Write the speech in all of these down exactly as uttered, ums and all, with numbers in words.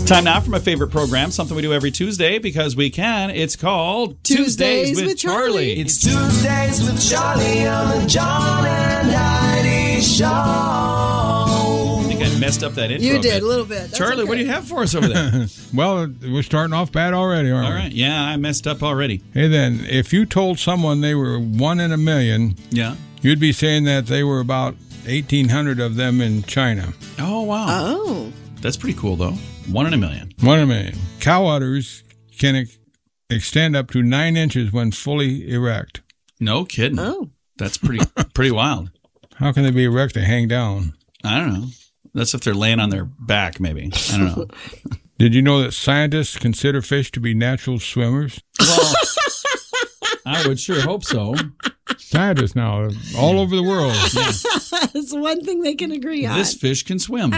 Time now for my favorite program, something we do every Tuesday because we can. It's called Tuesdays, Tuesdays with, with Charlie. Charlie. It's Tuesdays with Charlie on the John and Heidi Show. I think I messed up that intro. You a did bit. a little bit. That's Charlie, okay. what do you have for us over there? Well, we're starting off bad already, aren't All we? right. Yeah, I messed up already. Hey, then, if you told someone they were one in a million, Yeah. you'd be saying that they were about eighteen hundred of them in China. Oh, wow. Oh. That's pretty cool, though. One in a million. One in a million. Cow udders can ex- extend up to nine inches when fully erect. No kidding. Oh. That's pretty pretty wild. How can they be erect? They hang down. I don't know. That's if they're laying on their back, maybe. I don't know. Did you know that scientists consider fish to be natural swimmers? Well, I would sure hope so. Scientists now, all over the world. That's one thing they can agree on. This fish can swim.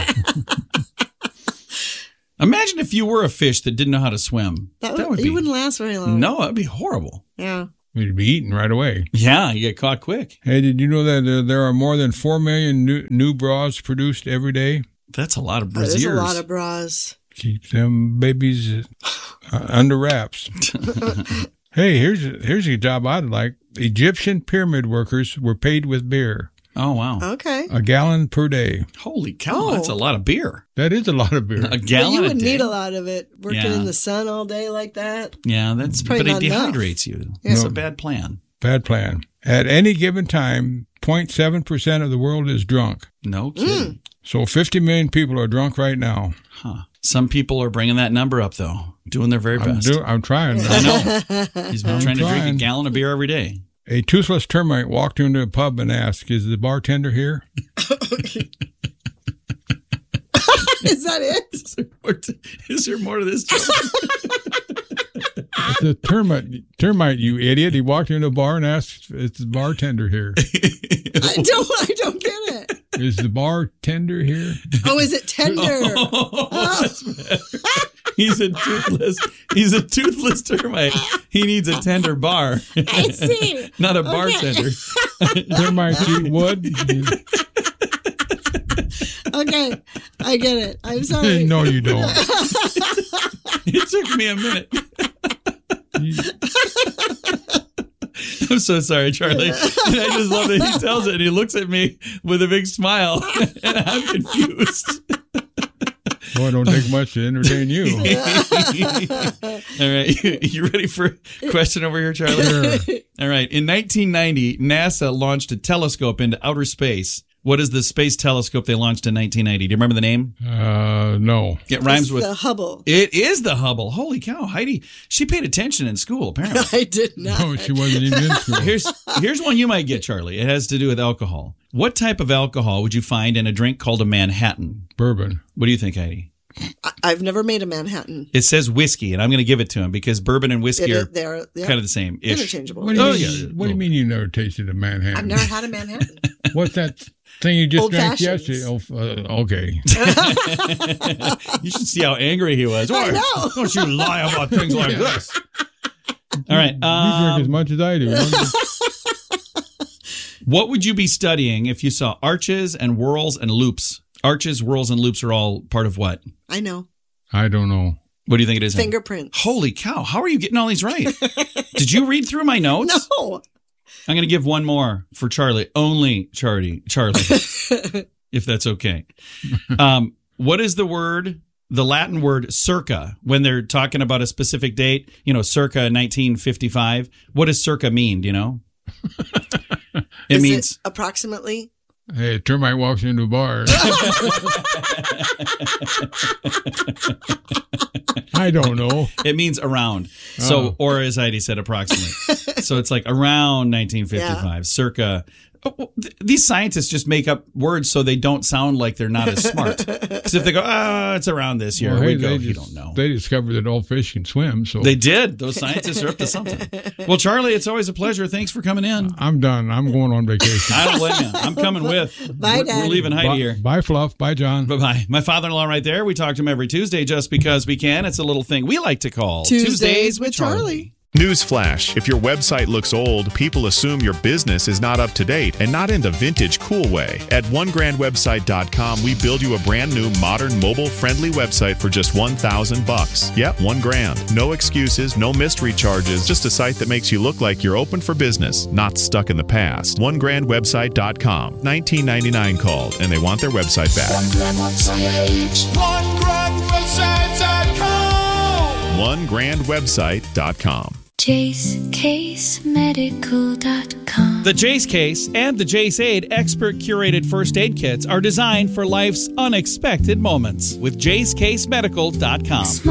Imagine if you were a fish that didn't know how to swim. that would, that would you be wouldn't last very long. no, that'd be horrible. Yeah. We'd be eaten right away. Yeah, you get caught quick. Hey, did you know that there, there are more than four million new, new bras produced every day? That's a lot of That is brassieres. a lot of bras. Keep them babies uh, under wraps. Hey, here's here's a job I'd like. Egyptian pyramid workers were paid with beer, Oh wow! Okay. a gallon per day. Holy cow! Oh. That's a lot of beer. That is a lot of beer. A But gallon you a wouldn't day. need a lot of it working Yeah. in the sun all day like that. Yeah, that's probably but it not enough. dehydrates you. Yeah. It's No. a bad plan. Bad plan. At any given time, zero point seven percent of the world is drunk. No Mm. kidding. So fifty million people are drunk right now. Huh. Some people are bringing that number up though, doing their very I'm, best. do, I'm trying. I know. He's been I'm trying to drink a trying. gallon of beer every day. A toothless termite walked into a pub and asked, "Is the bartender here?" Is that it? Is there more to, is there more to this joke? It's a termite, termite, you idiot. He walked into a bar and asked, "Is the bartender here?" I don't. I don't get it. Is the bartender here? Oh, is it tender? Oh, that's better. He's a toothless. He's a toothless termite. He needs a tender bar, I see. not a Okay. bartender. Termites eat wood? Okay, I get it. I'm sorry. No, you don't. It took me a minute. I'm so sorry, Charlie. And I just love that he tells it and he looks at me with a big smile, and I'm confused. Boy, it don't take much to entertain you. All right, you, you ready for a question over here, Charlie? Sure. All right. In nineteen ninety, NASA launched a telescope into outer space. What is the space telescope they launched in nineteen ninety? Do you remember the name? Uh, no. It rhymes It's with. the Hubble. It is the Hubble. Holy cow, Heidi! She paid attention in school. Apparently. I did not. No, she wasn't even in school. Here's here's one you might get, Charlie. It has to do with alcohol. What type of alcohol would you find in a drink called a Manhattan? Bourbon. What do you think, Heidi? I- I've never made a Manhattan. It says whiskey, and I'm going to give it to him because bourbon and whiskey It are is, they're yeah, kind of the same. Ish. interchangeable. What do you, Oh, mean, yeah. what do you mean you never tasted a Manhattan? I've never had a Manhattan. What's that thing you just Old drank fashions. yesterday? Oh, uh, okay. You should see how angry he was. I Why know. Don't you lie about things like this? All right. you drink as Um, much as I do. what would you be studying if you saw arches and whirls and loops? Arches, whirls, and loops are all part of what? I know. I don't know. What do you think it is? Hank? Fingerprints. Holy cow. How are you getting all these right? Did you read through my notes? No. I'm going to give one more for Charlie. Only Charlie. Charlie. If that's okay. Um, what is the word, the Latin word circa, when they're talking about a specific date? You know, circa nineteen fifty-five. What does circa mean? Do you know? It Is means it approximately? Hey, a termite walks into a bar. I don't know. it means around. So, Oh. or as Heidi said, approximately. So it's like around nineteen fifty-five, circa. Oh, th- These scientists just make up words so they don't sound like they're not as smart. Because if they go, ah, it's around this year, Well, we hey, go, they you just- don't know. They discovered that all fish can swim, so They did. Those scientists are up to something. Well, Charlie, it's always a pleasure. Thanks for coming in. I'm done. I'm going on vacation. I don't blame you. I'm coming with. Bye, we're, Dad. we're leaving Heidi Bye, here. bye, Fluff. Bye, John. Bye-bye. My father-in-law right there. We talk to him every Tuesday just because we can. It's a little thing we like to call Tuesdays with Charlie. Newsflash, if your website looks old, people assume your business is not up to date and not in the vintage cool way. At one grand website dot com, we build you a brand new, modern, mobile-friendly website for just one thousand bucks. Yep, one grand. No excuses, no mystery charges, just a site that makes you look like you're open for business, not stuck in the past. one grand website dot com. nineteen ninety-nine called, and they want their website back. one grand website dot com. one grand website dot com. Jace Case Medical dot com. The Jace Case and the Jace Aid expert curated first aid kits are designed for life's unexpected moments with Jace Case Medical dot com.